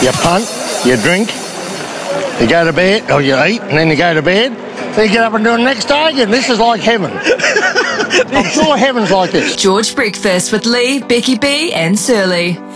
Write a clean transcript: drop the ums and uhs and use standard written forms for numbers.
you punt, you drink, you go to bed, or you eat, and then you go to bed. Then you get up and do it the next day again. This is like heaven. I'm sure heaven's like this. George Breakfast with Lee, Becky B and Surly.